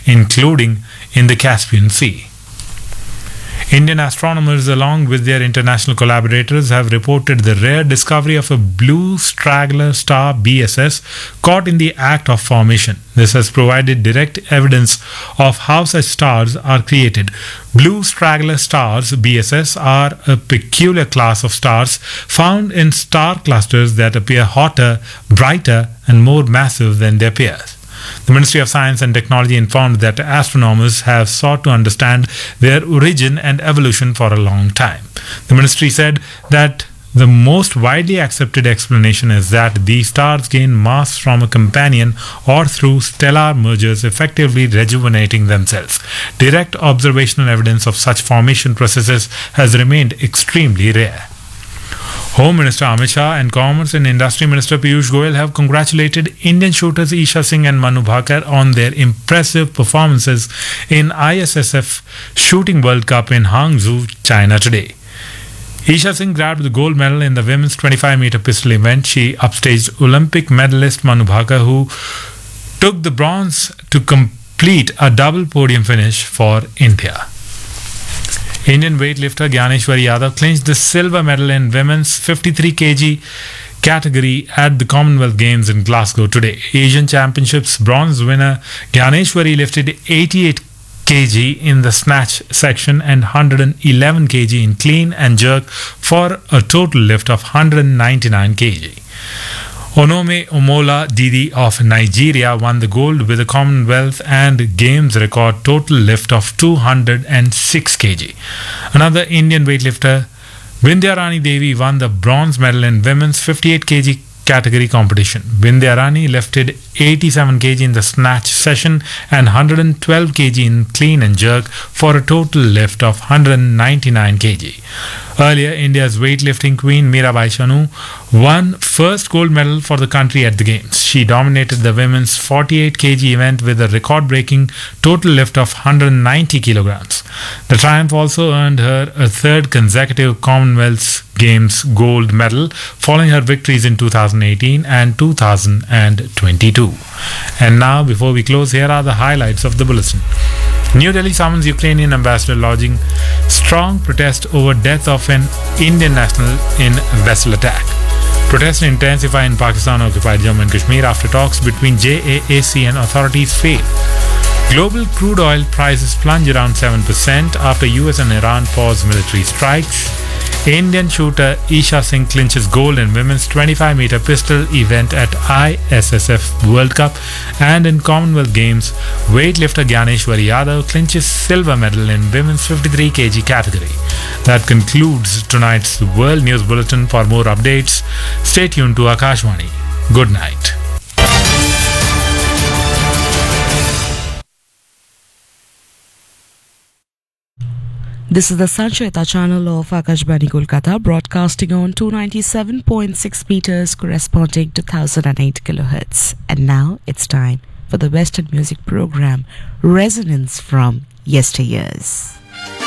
including in the Caspian Sea. Indian astronomers, along with their international collaborators, have reported the rare discovery of a blue straggler star BSS caught in the act of formation. This has provided direct evidence of how such stars are created. Blue straggler stars BSS are a peculiar class of stars found in star clusters that appear hotter, brighter, and more massive than their peers. The Ministry of Science and Technology informed that astronomers have sought to understand their origin and evolution for a long time. The ministry said that the most widely accepted explanation is that these stars gain mass from a companion or through stellar mergers, effectively rejuvenating themselves. Direct observational evidence of such formation processes has remained extremely rare. Home Minister Amit Shah and Commerce and Industry Minister Piyush Goyal have congratulated Indian shooters Isha Singh and Manu Bhaker on their impressive performances in ISSF Shooting World Cup in Hangzhou, China today. Isha Singh grabbed the gold medal in the women's 25-meter pistol event. She upstaged Olympic medalist Manu Bhaker, who took the bronze to complete a double podium finish for India. Indian weightlifter Gyaneshwari Yadav clinched the silver medal in women's 53 kg category at the Commonwealth Games in Glasgow today. Asian Championships bronze winner Gyaneshwari lifted 88 kg in the snatch section and 111 kg in clean and jerk for a total lift of 199 kg. Onome Omola Didi of Nigeria won the gold with a Commonwealth and Games record total lift of 206 kg. Another Indian weightlifter, Vindhya Rani Devi, won the bronze medal in women's 58 kg category competition. Vindhya Rani lifted 87 kg in the snatch session and 112 kg in clean and jerk for a total lift of 199 kg. Earlier, India's weightlifting queen Mirabai Chanu won first gold medal for the country at the Games. She dominated the women's 48 kg event with a record-breaking total lift of 190 kilograms. The triumph also earned her a third consecutive Commonwealth Games gold medal, following her victories in 2018 and 2022. And now, before we close, here are the highlights of the bulletin. New Delhi summons Ukrainian ambassador lodging strong protest over death of an Indian national in vessel attack. Protests intensify in Pakistan-occupied Jammu and Kashmir after talks between JAAC and authorities fail. Global crude oil prices plunge around 7% after US and Iran pause military strikes. Indian shooter Isha Singh clinches gold in women's 25-meter pistol event at ISSF World Cup, and in Commonwealth Games, weightlifter Gyaneshwari Yadav clinches silver medal in women's 53 kg category. That concludes tonight's World News Bulletin. For more updates, stay tuned to Akashvani. Good night. This is the Sancheta channel of Akashvani Kolkata, broadcasting on 297.6 meters corresponding to 1008 kilohertz. And now it's time for the Western music program, Resonance from Yesteryears.